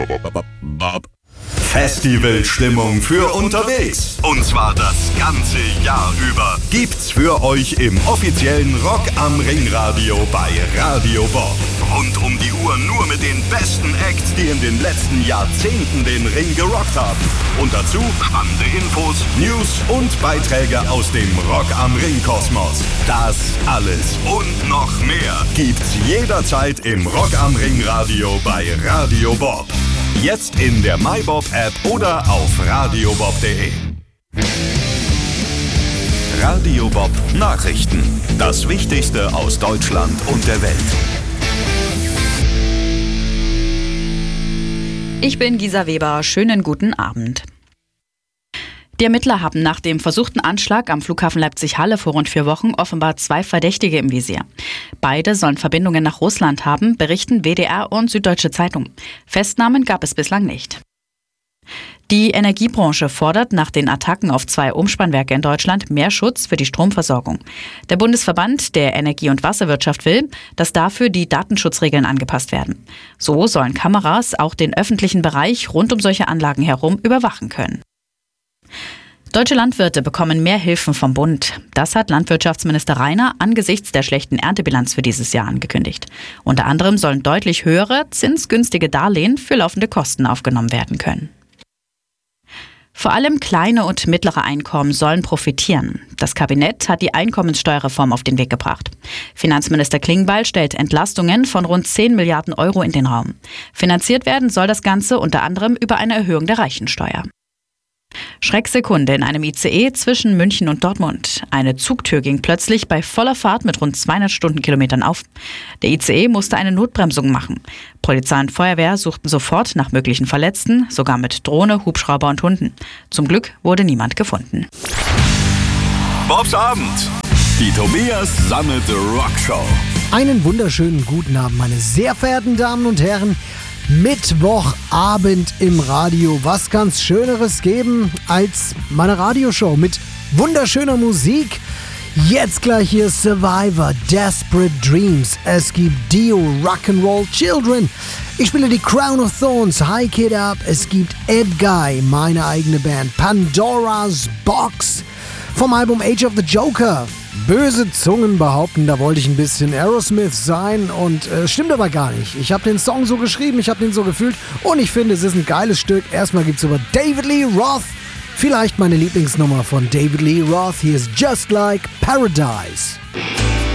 Festivalstimmung für unterwegs. Und zwar das ganze Jahr über. Gibt's für euch im offiziellen Rock am Ring Radio bei Radio Bob. Rund um die Uhr nur mit den besten Acts, die in den letzten Jahrzehnten den Ring gerockt haben. Und dazu spannende Infos, News und Beiträge aus dem Rock am Ring Kosmos. Das alles und noch mehr gibt's jederzeit im Rock am Ring Radio bei Radio Bob. Jetzt in der MyBob-App oder auf radiobob.de. Radio Bob Nachrichten. Das Wichtigste aus Deutschland und der Welt. Ich bin Gisa Weber. Schönen guten Abend. Die Ermittler haben nach dem versuchten Anschlag am Flughafen Leipzig-Halle vor rund 4 Wochen offenbar 2 Verdächtige im Visier. Beide sollen Verbindungen nach Russland haben, berichten WDR und Süddeutsche Zeitung. Festnahmen gab es bislang nicht. Die Energiebranche fordert nach den Attacken auf 2 Umspannwerke in Deutschland mehr Schutz für die Stromversorgung. Der Bundesverband der Energie- und Wasserwirtschaft will, dass dafür die Datenschutzregeln angepasst werden. So sollen Kameras auch den öffentlichen Bereich rund um solche Anlagen herum überwachen können. Deutsche Landwirte bekommen mehr Hilfen vom Bund. Das hat Landwirtschaftsminister Rainer angesichts der schlechten Erntebilanz für dieses Jahr angekündigt. Unter anderem sollen deutlich höhere, zinsgünstige Darlehen für laufende Kosten aufgenommen werden können. Vor allem kleine und mittlere Einkommen sollen profitieren. Das Kabinett hat die Einkommenssteuerreform auf den Weg gebracht. Finanzminister Klingbeil stellt Entlastungen von rund 10 Milliarden Euro in den Raum. Finanziert werden soll das Ganze unter anderem über eine Erhöhung der Reichensteuer. Schrecksekunde in einem ICE zwischen München und Dortmund. Eine Zugtür ging plötzlich bei voller Fahrt mit rund 200 Stundenkilometern auf. Der ICE musste eine Notbremsung machen. Polizei und Feuerwehr suchten sofort nach möglichen Verletzten, sogar mit Drohne, Hubschrauber und Hunden. Zum Glück wurde niemand gefunden. Bobs Abend. Die Tobias Sammelte Rockshow. Einen wunderschönen guten Abend, meine sehr verehrten Damen und Herren. Mittwochabend im Radio. Was kann's Schöneres geben als meine Radioshow mit wunderschöner Musik? Jetzt gleich hier Survivor, Desperate Dreams. Es gibt Dio, Rock'n'Roll Children. Ich spiele die Crown of Thorns, Hike It Up. Es gibt Ed Guy, meine eigene Band. Pandora's Box vom Album Age of the Joker. Böse Zungen behaupten, da wollte ich ein bisschen Aerosmith sein und stimmt aber gar nicht. Ich habe den Song so geschrieben, ich habe den so gefühlt und ich finde, es ist ein geiles Stück. Erstmal gibt's über David Lee Roth, vielleicht meine Lieblingsnummer von David Lee Roth. Hier ist Just Like Paradise.